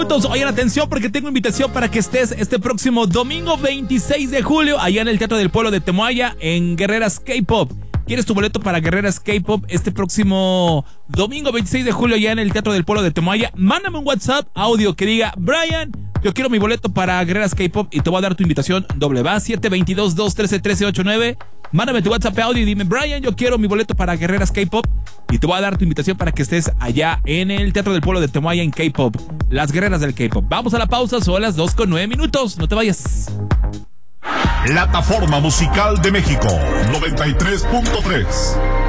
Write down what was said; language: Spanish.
minutos. Oigan, atención porque tengo invitación para que estés este próximo domingo 26 de julio allá en el Teatro del Pueblo de Temoaya en Guerreras K-Pop. ¿Quieres tu boleto para Guerreras K-Pop este próximo domingo 26 de julio allá en el Teatro del Pueblo de Temoaya? Mándame un WhatsApp audio que diga: Brian, yo quiero mi boleto para Guerreras K-Pop y te voy a dar tu invitación doble. Va 722-213-1389. Mándame tu WhatsApp audio y dime: Brian, yo quiero mi boleto para Guerreras K-Pop y te voy a dar tu invitación para que estés allá en el Teatro del Pueblo de Temoaya en K-Pop. Las guerreras del K-Pop. Vamos a la pausa, son las 2:09. No te vayas. Plataforma Musical de México 93.3